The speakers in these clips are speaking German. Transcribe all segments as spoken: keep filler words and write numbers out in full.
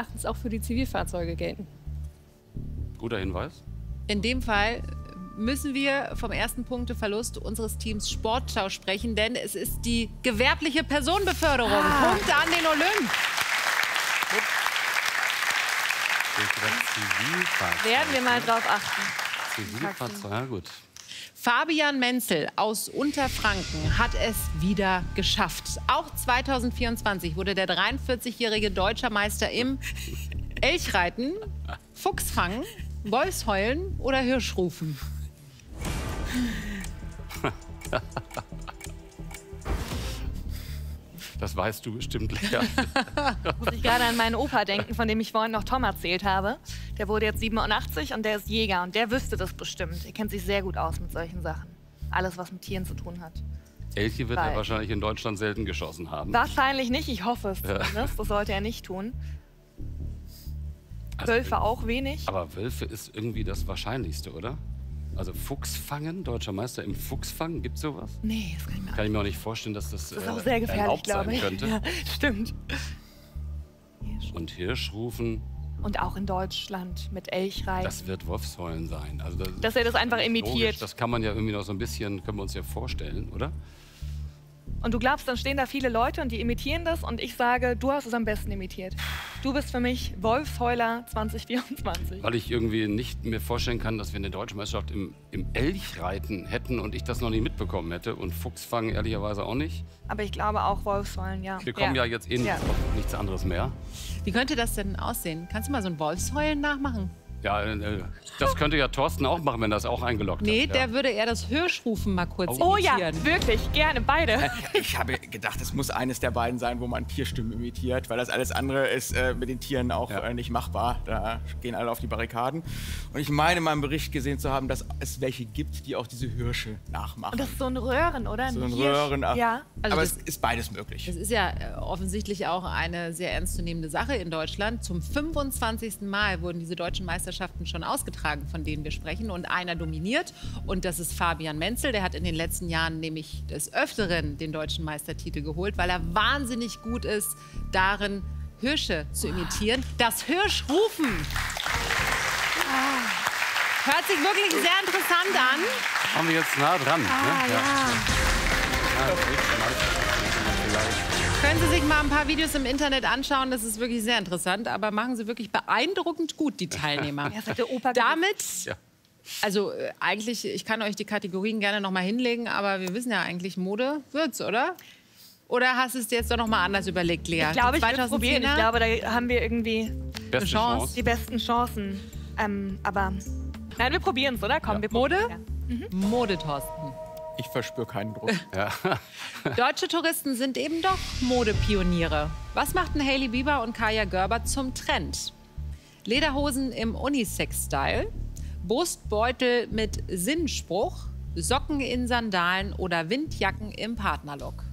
Erachtens auch für die Zivilfahrzeuge gelten. Guter Hinweis. In dem Fall müssen wir vom ersten Punkteverlust unseres Teams Sportschau sprechen, denn es ist die gewerbliche Personenbeförderung. Ah. Punkte an den Olymp. Werden wir mal drauf achten. Zivilfahrzeug, ja gut. Fabian Menzel aus Unterfranken hat es wieder geschafft. Auch zweitausendvierundzwanzig wurde der dreiundvierzigjährige Deutscher Meister im Elchreiten, Fuchsfangen, Wolfsheulen oder Hirschrufen. Das weißt du bestimmt, Lea. Muss ich gerade an meinen Opa denken, von dem ich vorhin noch Tom erzählt habe. Der wurde jetzt siebenundachtzig und der ist Jäger und der wüsste das bestimmt. Er kennt sich sehr gut aus mit solchen Sachen. Alles, was mit Tieren zu tun hat. Elche wird Weil- er wahrscheinlich in Deutschland selten geschossen haben. Wahrscheinlich nicht, ich hoffe es Ja. zumindest. Das sollte er nicht tun. Also, Wölfe auch wenig. Aber Wölfe ist irgendwie das Wahrscheinlichste, oder? Also Fuchsfangen, Deutscher Meister im Fuchsfangen, gibt es sowas? Nee, das kann ich mir Kann ich mir auch nicht vorstellen, dass das, Das ist auch äh, sehr gefährlich, erlaubt glaube sein ich. könnte. Ja, stimmt. Und Hirschrufen, Und auch in Deutschland mit Elchreiten. das wird Wolfsheulen sein. Also das, Dass er das einfach ist imitiert. logisch. Das kann man ja irgendwie noch so ein bisschen, können wir uns ja vorstellen, oder? Und du glaubst, dann stehen da viele Leute und die imitieren das und ich sage, du hast es am besten imitiert. Du bist für mich Wolfsheuler zwanzig vierundzwanzig. Weil ich irgendwie nicht mir vorstellen kann, dass wir eine deutsche Meisterschaft im, im Elchreiten hätten und ich das noch nicht mitbekommen hätte. Und Fuchsfangen ehrlicherweise auch nicht. Aber ich glaube auch Wolfsheulen, ja. Wir kommen ja, jetzt eh Ja. auf nichts anderes mehr. Wie könnte das denn aussehen? Kannst du mal so ein Wolfsheulen nachmachen? Ja, äh, das könnte ja Thorsten auch machen, wenn das auch eingeloggt Nee, hat. Ja. der würde eher das Hirschrufen mal kurz Oh ja, imitieren. wirklich, gerne, beide. Ich habe gedacht, es muss eines der beiden sein, wo man Tierstimmen imitiert, weil das alles andere ist äh, mit den Tieren auch Ja. äh, nicht machbar. Da gehen alle auf die Barrikaden. Und ich meine, in meinem Bericht gesehen zu haben, dass es welche gibt, die auch diese Hirsche nachmachen. Und das ist so ein Röhren, oder? so ein Hirsch. Röhren. ach. Ja. Also Aber das- es ist beides möglich. Das ist ja äh, offensichtlich auch eine sehr ernstzunehmende Sache in Deutschland. Zum fünfundzwanzigsten Mal wurden diese deutschen Meisterschaften schon ausgetragen, von denen wir sprechen. Und einer dominiert. Und das ist Fabian Menzel. Der hat in den letzten Jahren nämlich des Öfteren den deutschen Meistertitel geholt, weil er wahnsinnig gut ist, darin Hirsche zu imitieren. Das Hirschrufen. Hört sich wirklich sehr interessant an. Haben wir jetzt nah dran. Ah, ne? ja. Ja, deutsche Meisterschaft vielleicht. Können Sie sich mal ein paar Videos im Internet anschauen, das ist wirklich sehr interessant, aber machen Sie wirklich beeindruckend gut, die Teilnehmer. Ja, das hat der Opa Damit, Ja. also äh, eigentlich, ich kann euch die Kategorien gerne noch mal hinlegen, aber wir wissen ja eigentlich, Mode wird's, oder? Oder hast du es dir jetzt doch noch mal anders überlegt, Lea? Ich glaube, Die ich würde probieren. Ich zweitausendzehner? glaube, da haben wir irgendwie Beste Chance. Chance. die besten Chancen. Ähm, aber nein, wir probieren es, oder? Komm, Ja. wir Mode? probieren. Mode, Thorsten. Ich verspüre keinen Druck. Ja. Deutsche Touristen sind eben doch Modepioniere. Was machten Hailey Bieber und Kaja Gerber zum Trend? Lederhosen im Unisex-Style, Brustbeutel mit Sinnspruch, Socken in Sandalen oder Windjacken im Partnerlook?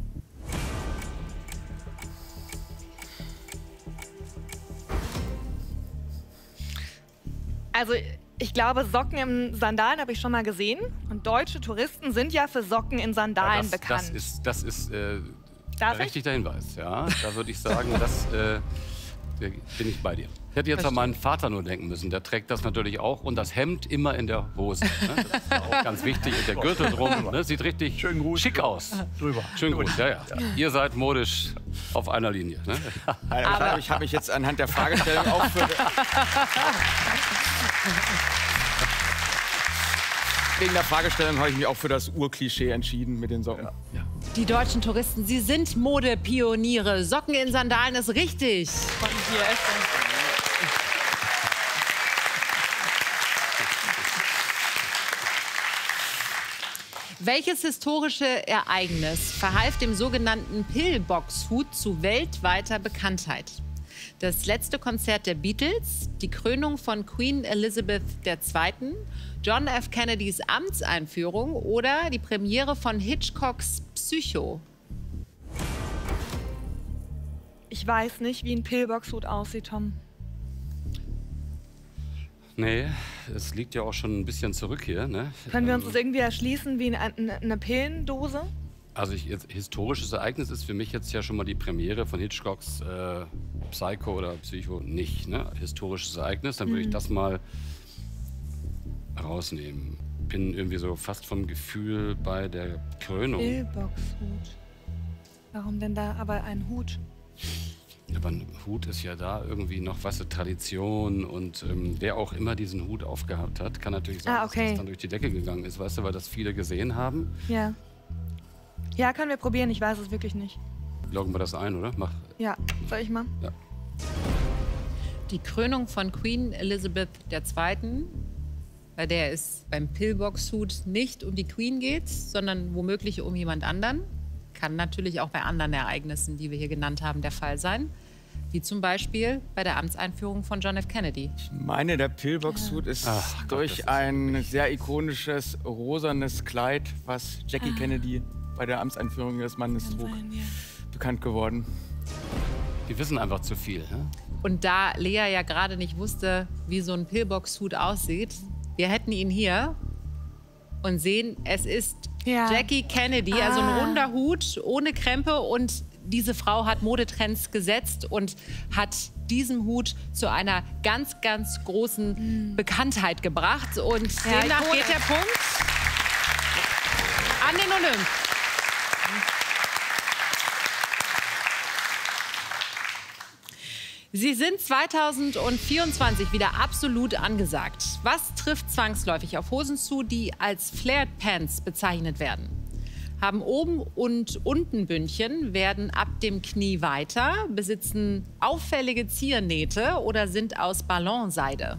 Also ich glaube, Socken im Sandalen habe ich schon mal gesehen. Und deutsche Touristen sind ja für Socken in Sandalen das, bekannt. das ist, das ist äh, Darf ich? berechtigter Hinweis. Ja, da würde ich sagen, das äh, bin ich bei dir. Ich hätte jetzt an meinen Vater nur denken müssen. Der trägt das natürlich auch und das Hemd immer in der Hose. Ne? Das ist auch ganz wichtig. Und der Gürtel drum. Ne? Sieht richtig Schönen Gruß. schick aus. Drüber. Schön gut. Ja, ja. Ihr seid modisch auf einer Linie. Ne? Nein, ich habe- ich habe mich jetzt anhand der Fragestellung auch für... Wegen der Fragestellung habe ich mich auch für das Urklischee entschieden mit den Socken. Die deutschen Touristen, sie sind Modepioniere. Socken in Sandalen ist richtig. Von hier, echt. Welches historische Ereignis verhalf dem sogenannten Pillbox-Hut zu weltweiter Bekanntheit? Das letzte Konzert der Beatles, die Krönung von Queen Elizabeth der Zweiten, John F. Kennedys Amtseinführung oder die Premiere von Hitchcocks Psycho? Ich weiß nicht, wie ein Pillbox-Hut aussieht, Tom. Nee, es liegt ja auch schon ein bisschen zurück hier. Ne? Können wir uns Ähm, das irgendwie erschließen wie eine, eine, eine Pillendose? Also ich, jetzt, historisches Ereignis ist für mich jetzt ja schon mal die Premiere von Hitchcocks äh, Psycho oder Psycho nicht. Ne? Historisches Ereignis, dann würde Mhm. ich das mal rausnehmen. Bin irgendwie so fast vom Gefühl bei der Krönung. Pillbox-Hut. Warum denn da aber ein Hut? Aber ein Hut ist ja da irgendwie noch was, eine Tradition und ähm, wer auch immer diesen Hut aufgehabt hat, kann natürlich sein, Ah, okay. dass das dann durch die Decke gegangen ist, weißt du, weil das viele gesehen haben. Ja. Ja, können wir probieren. Ich weiß es wirklich nicht. Loggen wir das ein, oder? Mach. Ja, soll ich mal? Ja. Die Krönung von Queen Elizabeth der Zweiten, bei der es beim Pillbox-Hut nicht um die Queen geht, sondern womöglich um jemand anderen. Kann natürlich auch bei anderen Ereignissen, die wir hier genannt haben, der Fall sein. Wie zum Beispiel bei der Amtseinführung von John F. Kennedy. Ich meine, der Pillbox-Hut ist Ach Gott, durch das ist ein sehr ikonisches rosanes Kleid, was Jackie Kennedy bei der Amtseinführung ihres Mannes trug, Nein, ja. bekannt geworden. Die wissen einfach zu viel. Ne? Und da Lea ja gerade nicht wusste, wie so ein Pillbox-Hut aussieht, wir hätten ihn hier und sehen, es ist Ja. Jackie Kennedy, also ein Ah. runder Hut ohne Krempe, und diese Frau hat Modetrends gesetzt und hat diesen Hut zu einer ganz, ganz großen Bekanntheit gebracht. Und Ja, demnach ikonisch. geht der Punkt an den Olymp. Sie sind zweitausendvierundzwanzig wieder absolut angesagt. Was trifft zwangsläufig auf Hosen zu, die als Flared Pants bezeichnet werden? Haben oben und unten Bündchen, werden ab dem Knie weiter, besitzen auffällige Ziernähte oder sind aus Ballonseide?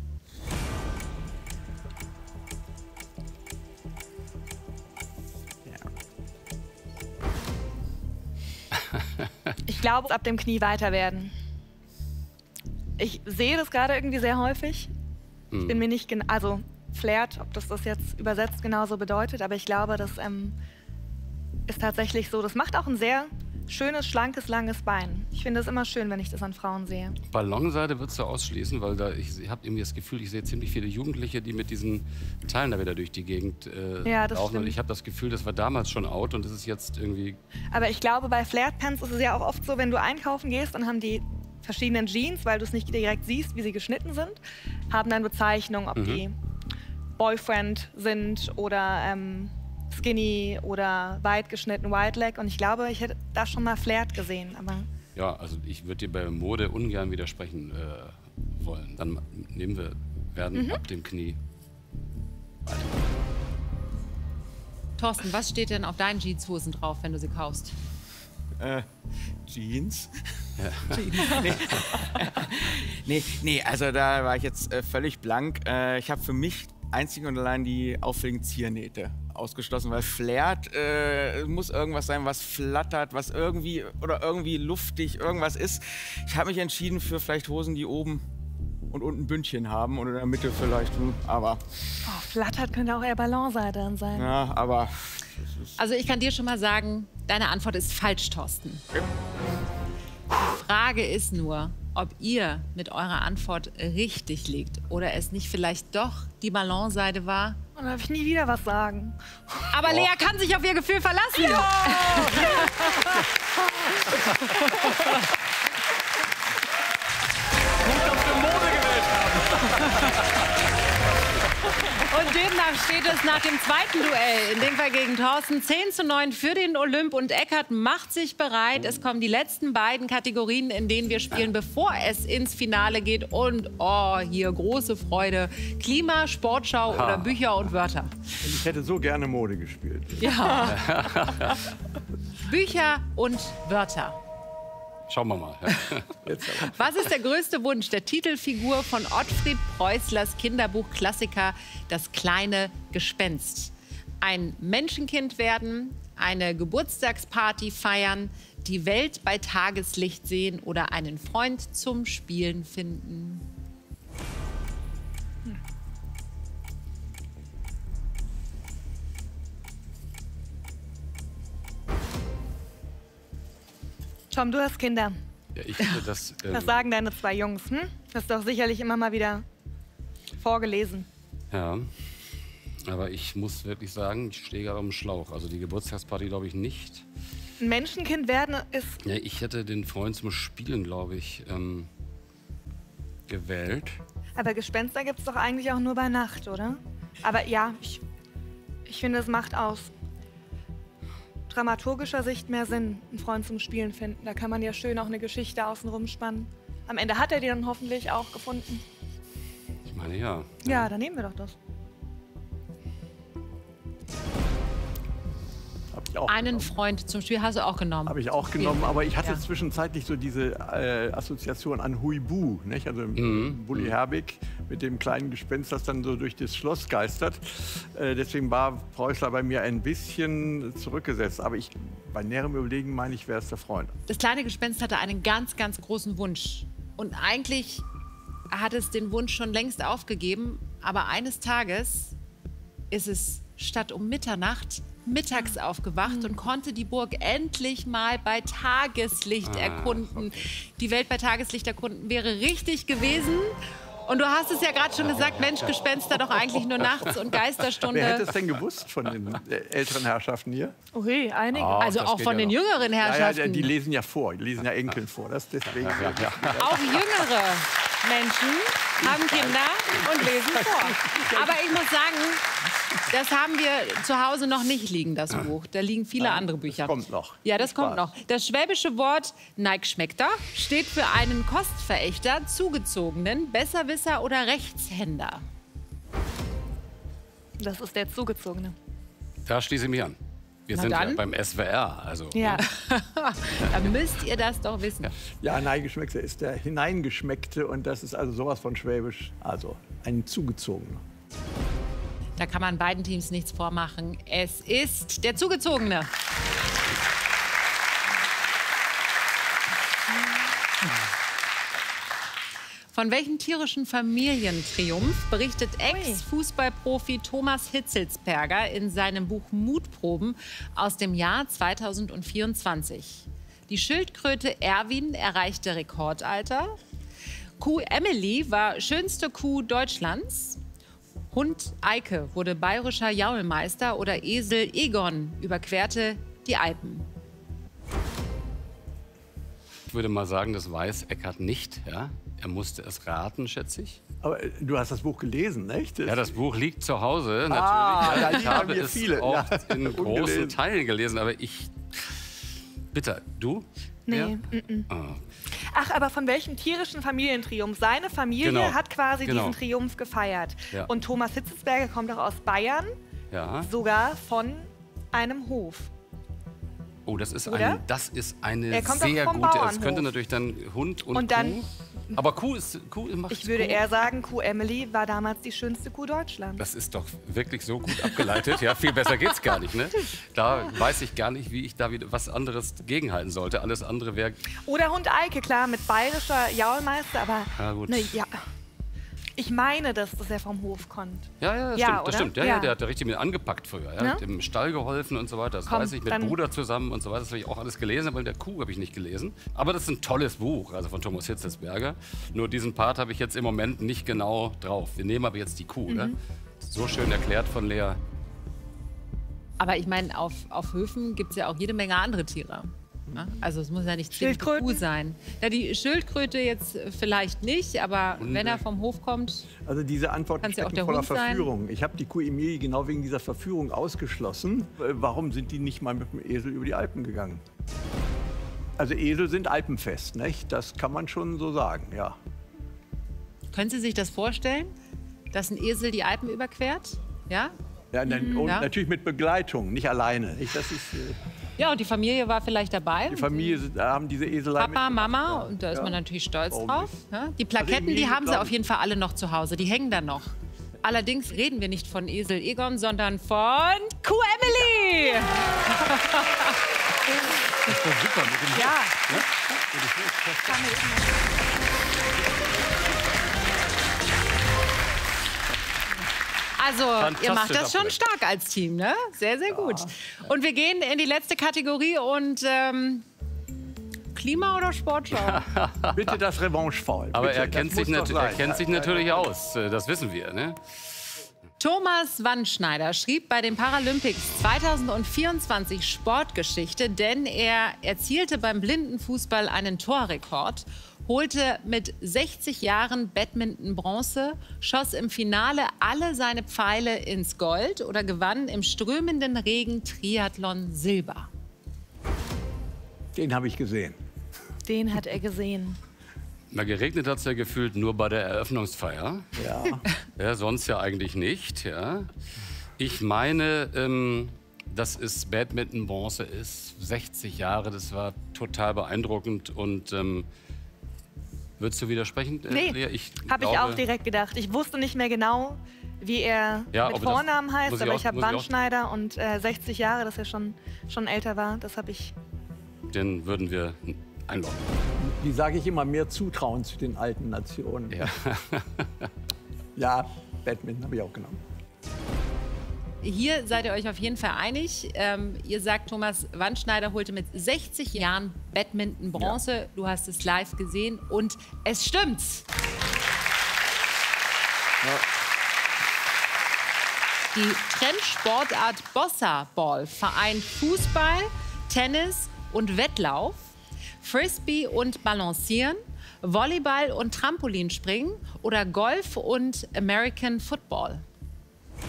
Ich glaube, ab dem Knie weiter werden. Ich sehe das gerade irgendwie sehr häufig. Ich bin mir nicht genau, also flared, ob das das jetzt übersetzt genauso bedeutet, aber ich glaube, das ähm, ist tatsächlich so. Das macht auch ein sehr schönes, schlankes, langes Bein. Ich finde es immer schön, wenn ich das an Frauen sehe. Ballonseide würdest du ausschließen, weil da ich habe irgendwie das Gefühl, ich sehe ziemlich viele Jugendliche, die mit diesen Teilen da wieder durch die Gegend äh, Ja, das laufen. Und stimmt. ich habe das Gefühl, das war damals schon out und das ist jetzt irgendwie. Aber ich glaube, bei Flared Pants ist es ja auch oft so, wenn du einkaufen gehst, dann haben die verschiedenen Jeans, weil du es nicht direkt siehst, wie sie geschnitten sind, haben dann Bezeichnungen, ob Mhm. die Boyfriend sind oder ähm, skinny oder weit geschnitten, wide leg. Und ich glaube, ich hätte da schon mal Flared gesehen. Aber Ja, also ich würde dir bei Mode ungern widersprechen äh, wollen. Dann nehmen wir werden ab dem Knie. Weiter. Thorsten, was steht denn auf deinen Jeanshosen drauf, wenn du sie kaufst? Äh, Jeans? Jeans. Nee. nee, nee, also da war ich jetzt äh, völlig blank. Äh, ich habe für mich einzig und allein die auffälligen Ziernähte ausgeschlossen, weil flared äh, muss irgendwas sein, was flattert, was irgendwie oder irgendwie luftig irgendwas ist. Ich habe mich entschieden für vielleicht Hosen, die oben und unten Bündchen haben und in der Mitte vielleicht, hm, aber oh, flattert könnte auch eher Ballonseide dann sein. ja, aber Also ich kann dir schon mal sagen, deine Antwort ist falsch, Thorsten. Die Frage ist nur, ob ihr mit eurer Antwort richtig liegt oder es nicht vielleicht doch die Ballonseide war. Und dann darf ich nie wieder was sagen. Aber Lea kann sich auf ihr Gefühl verlassen. Und demnach steht es nach dem zweiten Duell, in dem Fall gegen Thorsten, zehn zu neun für den Olymp. Und Eckart macht sich bereit. Es kommen die letzten beiden Kategorien, in denen wir spielen, bevor es ins Finale geht. Und oh, hier große Freude. Klima, Sportschau oder Bücher und Wörter. Ich hätte so gerne Mode gespielt. Ja. Bücher und Wörter. Schauen wir mal. Was ist der größte Wunsch der Titelfigur von Ottfried Preußlers Kinderbuchklassiker Das kleine Gespenst? Ein Menschenkind werden, eine Geburtstagsparty feiern, die Welt bei Tageslicht sehen oder einen Freund zum Spielen finden? Tom, du hast Kinder. Ja, ich finde das. Ähm, Was sagen deine zwei Jungs? Hm? Hast du doch sicherlich immer mal wieder vorgelesen. Ja. Aber ich muss wirklich sagen, ich stehe gerade am Schlauch. Also die Geburtstagsparty glaube ich nicht. Ein Menschenkind werden ist... Ja, ich hätte den Freund zum Spielen, glaube ich, ähm, gewählt. Aber Gespenster gibt es doch eigentlich auch nur bei Nacht, oder? Aber ja, ich, ich finde, es macht aus dramaturgischer Sicht mehr Sinn, einen Freund zum Spielen finden. Da kann man ja schön auch eine Geschichte außen rumspannen. Am Ende hat er die dann hoffentlich auch gefunden. Ich meine, ja. Ja, dann nehmen wir doch das. Hab ich auch Einen genommen. Freund zum Spiel hast du auch genommen. Habe ich auch genommen, aber ich hatte Ja. zwischenzeitlich so diese äh, Assoziation an Huibu, nicht? Also Mhm. Bully Herbig mit dem kleinen Gespenst, das dann so durch das Schloss geistert. Äh, deswegen war Preußler bei mir ein bisschen zurückgesetzt. Aber ich, bei näherem Überlegen meine ich, wäre es der Freund. Das kleine Gespenst hatte einen ganz, ganz großen Wunsch. Und eigentlich hat es den Wunsch schon längst aufgegeben. Aber eines Tages ist es statt um Mitternacht mittags aufgewacht und konnte die Burg endlich mal bei Tageslicht Ah, erkunden. Die Welt bei Tageslicht erkunden wäre richtig gewesen. Und du hast es ja gerade schon gesagt, Mensch, Gespenster doch eigentlich nur nachts und Geisterstunde. Wer hätte es denn gewusst von den äh, älteren Herrschaften hier? Ui, einige. Ah, Also das auch geht von ja den noch. jüngeren Ja, ja, Herrschaften. die lesen ja vor, die lesen ja Enkeln vor. Das deswegen. Auch jüngere Menschen haben Kinder und lesen vor. Aber ich muss sagen, das haben wir zu Hause noch nicht liegen, das Buch. Da liegen viele andere Bücher. Das kommt noch. Ja, das Spaß. kommt noch. Das schwäbische Wort Neigschmeckter steht für einen Kostverächter, Zugezogenen, Besserwisser oder Rechtshänder. Das ist der Zugezogene. Da schließe ich mich an. Wir Na sind ja dann. beim S W R. Also, Ja. Da müsst ihr das doch wissen. Ja, Neigeschmeckter ist der Hineingeschmeckte und das ist also sowas von Schwäbisch. Also ein Zugezogener. Da kann man beiden Teams nichts vormachen. Es ist der Zugezogene. Von welchem tierischen Familientriumph berichtet Ex-Fußballprofi Thomas Hitzelsperger in seinem Buch Mutproben aus dem Jahr zweitausendvierundzwanzig? Die Schildkröte Erwin erreichte Rekordalter. Kuh Emily war schönste Kuh Deutschlands. Hund Eike wurde bayerischer Jaulmeister oder Esel Egon überquerte die Alpen. Ich würde mal sagen, das weiß Eckhart nicht. Ja? Er musste es raten, schätze ich. Aber äh, du hast das Buch gelesen, nicht? Ja, das Buch liegt zu Hause, natürlich. Ah, ja, da ich liegen habe wir es viele. auch Ja, in großen ungelesen. Teilen gelesen, aber ich... Bitte, du? Nee. Ja? mm, mm. Ah. Ach, aber von welchem tierischen Familientriumph? Seine Familie Genau. hat quasi Genau. diesen Triumph gefeiert. Ja. Und Thomas Hitzelsperger kommt auch aus Bayern, Ja. sogar von einem Hof. Oh, das ist, Oder? ein, das ist eine Er kommt doch sehr vom gute... Es Bauernhof. könnte natürlich dann Hund und, Und dann- Kuh... Aber Kuh ist... Kuh macht Ich würde Kuh. eher sagen, Kuh Emily war damals die schönste Kuh Deutschlands. Das ist doch wirklich so gut abgeleitet. Ja, viel besser geht's gar nicht. Ne? Da weiß ich gar nicht, wie ich da wieder was anderes gegenhalten sollte. Alles andere wäre... Oder Hund Eike, klar, mit bayerischer Jaulmeister, aber Ja, gut. ne, ja. Ich meine, dass das er vom Hof kommt. Ja, ja, das Ja, stimmt. Das oder? stimmt. Ja, ja. Ja. der hat da richtig mit angepackt früher. Ja? Ne? Hat im Stall geholfen und so weiter. Das Komm, weiß ich. Mit dann- Bruder zusammen und so weiter. Das habe ich auch alles gelesen, aber in der Kuh habe ich nicht gelesen. Aber das ist ein tolles Buch, also von Thomas Hitzelsperger. Nur diesen Part habe ich jetzt im Moment nicht genau drauf. Wir nehmen aber jetzt die Kuh, oder? Mhm. So schön erklärt von Lea. Aber ich meine, auf, auf Höfen gibt es ja auch jede Menge andere Tiere. Ne? Also es muss ja nicht zwingend die Schildkröten? Kuh sein. Ja, die Schildkröte jetzt vielleicht nicht, aber Hunde. wenn er vom Hof kommt, Also diese Antworten Kann's ja auch stecken der voller Hund sein. Verführung. Ich habe die Kuh Emilie genau wegen dieser Verführung ausgeschlossen. Äh, Warum sind die nicht mal mit dem Esel über die Alpen gegangen? Also Esel sind alpenfest, nicht? Das kann man schon so sagen, ja. können Sie sich das vorstellen, dass ein Esel die Alpen überquert? Ja? Ja, dann, und ja. natürlich mit Begleitung, nicht alleine. Nicht? Das ist, äh, Ja, und die Familie war vielleicht dabei. die Familie sind- da haben diese Eselei Papa, mitgemacht, Mama, ja. und da ist Ja. man natürlich stolz Warum drauf. nicht? Ja? Die Plaketten, Also irgendwie, die haben sie glaub auf ich- jeden Fall alle noch zu Hause. Die hängen da noch. Allerdings reden wir nicht von Esel Egon, sondern von Kuh Emily. Das ist doch super mit dem Ja. Also, ihr macht das schon abgelenkt. stark als Team, ne? Sehr, sehr gut. Und wir gehen in die letzte Kategorie und ähm, Klima oder Sportschau? Bitte das Revanche-Foul. Aber Bitte, er das kennt, sich, muss doch nat er sein. kennt sich Ja, natürlich ja. aus. Äh, Das wissen wir. Ne? Thomas Wandschneider schrieb bei den Paralympics zweitausendvierundzwanzig Sportgeschichte, denn er erzielte beim Blindenfußball einen Torrekord, holte mit sechzig Jahren Badminton-Bronze, schoss im Finale alle seine Pfeile ins Gold oder gewann im strömenden Regen Triathlon Silber. Den habe ich gesehen. Den hat er gesehen. Na, geregnet hat es ja gefühlt nur bei der Eröffnungsfeier. Ja. Ja, sonst ja eigentlich nicht. Ja. Ich meine, ähm, dass es Badminton-Bronze ist. sechzig Jahre, das war total beeindruckend. Und ähm, würdest du widersprechen? Nee, Lea? Ich habe ich glaube- auch direkt gedacht. Ich wusste nicht mehr genau, wie er Ja, mit aber das Vornamen heißt, muss ich aber auch- ich habe muss ich auch- Wandschneider und äh, sechzig Jahre, dass er schon, schon älter war. Das habe ich. Den würden wir einloggen. Die sage ich immer, mehr Zutrauen zu den alten Nationen. Ja. Ja, Badminton habe ich auch genommen. Hier seid ihr euch auf jeden Fall einig. Ähm, ihr sagt, Thomas Wandschneider holte mit sechzig Jahren Badminton-Bronze. Ja. Du hast es live gesehen und es stimmt. Ja. Die Trendsportart Bossa Ball vereint Fußball, Tennis und Wettlauf, Frisbee und Balancieren, Volleyball und Trampolinspringen oder Golf und American Football.